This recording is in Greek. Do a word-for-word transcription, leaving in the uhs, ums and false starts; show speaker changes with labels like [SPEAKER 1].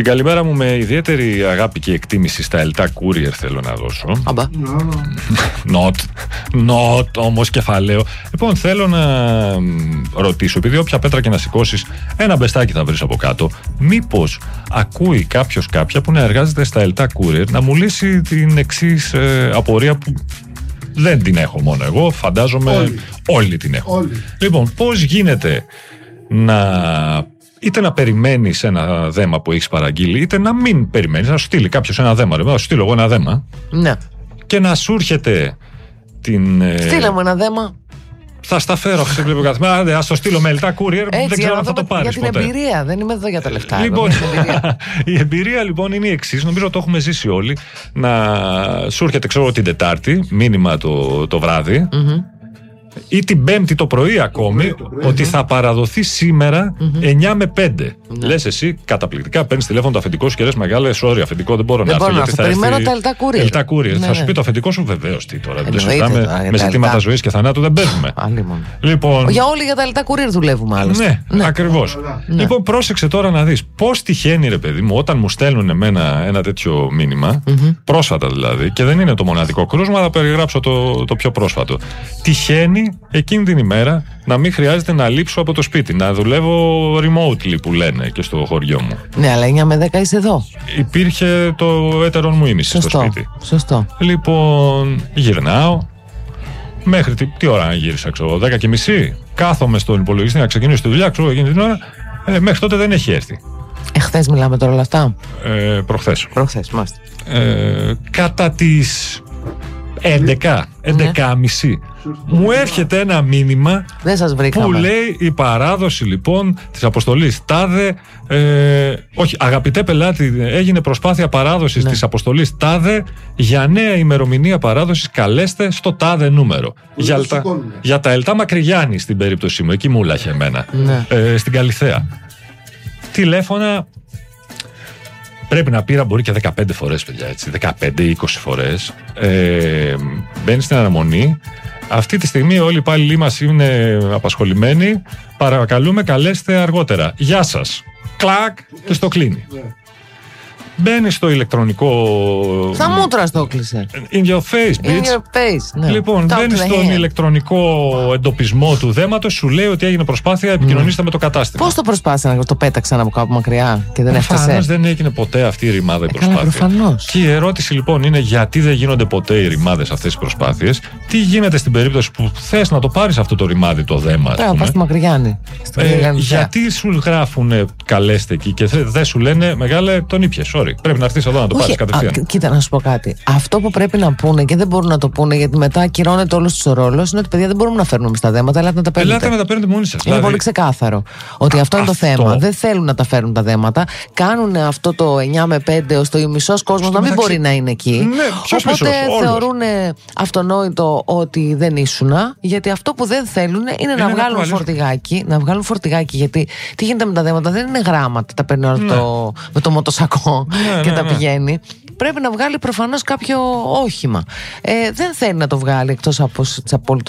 [SPEAKER 1] Την καλημέρα μου με ιδιαίτερη αγάπη και εκτίμηση στα Ελτά Courier θέλω να δώσω.
[SPEAKER 2] Αμπα.
[SPEAKER 1] Not, not όμως κεφαλαίο. Λοιπόν, θέλω να ρωτήσω, επειδή όποια πέτρα και να σηκώσεις, ένα μπεστάκι θα βρεις από κάτω, μήπως ακούει κάποιος κάποια που να εργάζεται στα Ελτά Courier να μου λύσει την εξής ε, απορία που δεν την έχω μόνο εγώ, φαντάζομαι όλοι, όλοι την έχουν.
[SPEAKER 3] Όλοι.
[SPEAKER 1] Λοιπόν, πώς γίνεται να είτε να περιμένεις ένα δέμα που έχεις παραγγείλει, είτε να μην περιμένεις, να σου στείλει κάποιος ένα δέμα, ρε, να σου στείλω εγώ ένα δέμα,
[SPEAKER 2] ναι,
[SPEAKER 1] και να σου έρχεται την...
[SPEAKER 2] Στείλε μου ένα δέμα.
[SPEAKER 1] Θα στα φέρω, αυτό βλέπω κάθε μέρα. Ας το στείλω με Ελτά Courier, δεν ξέρω αν θα το πάρεις
[SPEAKER 2] για την
[SPEAKER 1] ποτέ.
[SPEAKER 2] εμπειρία, δεν είμαι εδώ για τα λεφτά.
[SPEAKER 1] Λοιπόν,
[SPEAKER 2] εμπειρία.
[SPEAKER 1] η εμπειρία λοιπόν είναι η εξής. Νομίζω το έχουμε ζήσει όλοι. Να σου έρχεται, ξέρω, την Τετάρτη, μήνυμα το, το βράδυ, mm-hmm. ή την Πέμπτη το πρωί ακόμη, το πρωί, το πρωί, ότι mm-hmm. θα παραδοθεί σήμερα mm-hmm. εννιά με πέντε. Mm-hmm. Λες εσύ, καταπληκτικά, παίρνεις τηλέφωνο το αφεντικό σου και λες μεγάλε, sorry, αφεντικό δεν μπορώ δεν να έρθω. Γιατί θα
[SPEAKER 2] περιμένω
[SPEAKER 1] έρθει...
[SPEAKER 2] τα Ελτά Courier.
[SPEAKER 1] Ελτά Courier.
[SPEAKER 2] Ναι,
[SPEAKER 1] θα σου
[SPEAKER 2] ναι.
[SPEAKER 1] πει το αφεντικό σου, βεβαίως τι τώρα. Δεν
[SPEAKER 2] συζητάμε
[SPEAKER 1] με, με ζητήματα ζωής και θανάτου δεν παίζουμε.
[SPEAKER 2] Λοιπόν... Για όλοι για τα Ελτά Courier δουλεύουμε άλλωστε.
[SPEAKER 1] Ναι, ναι. Ακριβώς. Ναι. Λοιπόν, πρόσεξε τώρα να δεις πώς τυχαίνει, ρε παιδί μου, όταν μου στέλνουν εμένα ένα τέτοιο μήνυμα, mm-hmm. πρόσφατα δηλαδή, και δεν είναι το μοναδικό κρούσμα, θα περιγράψω το, το πιο πρόσφατο. Τυχαίνει εκείνη την ημέρα να μην χρειάζεται να λείψω από το σπίτι, να δουλεύω remotely που λένε και στο χωριό μου.
[SPEAKER 2] Ναι, αλλά εννιά με δέκα είσαι εδώ.
[SPEAKER 1] Υπήρχε το έτερον μου ήμιση στο σπίτι.
[SPEAKER 2] Σωστό.
[SPEAKER 1] Λοιπόν, γυρνάω. Μέχρι τι, τι ώρα να γύρισα, ξέρω, δέκα και μισή. Κάθομαι στον υπολογιστή να ξεκινήσω τη δουλειά, ξέρω, εκείνη την ώρα. Ε, μέχρι τότε δεν έχει έρθει.
[SPEAKER 2] Εχθές μιλάμε τώρα όλα αυτά.
[SPEAKER 1] Ε, προχθές.
[SPEAKER 2] Προχθές, μάλιστα.
[SPEAKER 1] Ε, κατά τις έντεκα, έντεκα και μισή μου έρχεται ένα μήνυμα
[SPEAKER 2] δεν σας βρήκαμε.
[SPEAKER 1] Που λέει η παράδοση λοιπόν της αποστολής τάδε, ε, όχι, αγαπητέ πελάτη, έγινε προσπάθεια παράδοσης, ναι, της αποστολής τάδε, για νέα ημερομηνία παράδοσης καλέστε στο τάδε νούμερο. Για τα, για τα Ελτά Μακρυγιάννη στην περίπτωσή μου, εκεί μου λάχε εμένα, ναι, ε, στην Καλιθέα. Τηλέφωνα πρέπει να πήρα, μπορεί και δεκαπέντε φορές, παιδιά, έτσι, δεκαπέντε είκοσι φορές. Ε, μπαίνει στην αναμονή. Αυτή τη στιγμή όλοι οι υπάλληλοι μας είναι απασχολημένοι. Παρακαλούμε, καλέστε αργότερα. Γεια σας. Κλακ, και στο κλείνει. Μπαίνει στο ηλεκτρονικό.
[SPEAKER 2] Στα μούτρα το κλείσε.
[SPEAKER 1] In your face, bitch.
[SPEAKER 2] In your face, ναι.
[SPEAKER 1] Λοιπόν, μπαίνει στον ηλεκτρονικό εντοπισμό του δέματος, σου λέει ότι έγινε προσπάθεια, επικοινωνήστε mm. με το κατάστημα. Πώς
[SPEAKER 2] το προσπάθησαν να το πέταξαν από κάπου μακριά και δεν έφτασε?
[SPEAKER 1] Προφανώς δεν έγινε ποτέ αυτή η ρημάδα η προσπάθεια.
[SPEAKER 2] Προφανώς.
[SPEAKER 1] Και η ερώτηση λοιπόν είναι γιατί δεν γίνονται ποτέ οι ρημάδες αυτές οι προσπάθειες. Τι γίνεται στην περίπτωση που θες να το πάρεις αυτό το ρημάδι, το δέμα?
[SPEAKER 2] Πρέπει να πας στη Μακρυγιάννη.
[SPEAKER 1] Ε, γιατί σου γράφουνε καλέστε εκεί και δεν σου λένε μεγάλε τον ήπιες, sorry. Πρέπει να έρθεις εδώ να το πάρεις κατευθείαν.
[SPEAKER 2] Α, κοίτα, να σου πω κάτι. Αυτό που πρέπει να πούνε και δεν μπορούν να το πούνε, γιατί μετά ακυρώνεται όλος τους ο ρόλος, είναι ότι παιδιά δεν μπορούμε να φέρνουμε στα δέματα, ελάτε να τα παίρνετε.
[SPEAKER 1] Ελάτε να τα παίρνετε μόνοι σας.
[SPEAKER 2] Είναι
[SPEAKER 1] δηλαδή...
[SPEAKER 2] πολύ ξεκάθαρο ότι αυτό είναι το θέμα. Δεν θέλουν να τα φέρουν τα δέματα. Κάνουν αυτό το εννιά με πέντε ώστε ο μισός κόσμος να μην
[SPEAKER 1] μεταξύ...
[SPEAKER 2] μπορεί να είναι εκεί.
[SPEAKER 1] Ναι, ποιος
[SPEAKER 2] οπότε
[SPEAKER 1] μισός,
[SPEAKER 2] θεωρούν αυτονόητο ότι δεν ήσουνα, γιατί αυτό που δεν θέλουν είναι, είναι να βγάλουν φορτηγάκι. Να βγάλουν φορτηγάκι, γιατί τι γίνεται με τα δέματα, δεν είναι γράμματα. Τα παίρνει ναι. το, με το μοτοσακό ναι, και ναι, τα ναι. πηγαίνει. Πρέπει να βγάλει προφανώς κάποιο όχημα. Ε, δεν θέλει να το βγάλει εκτός από τις απόλυτο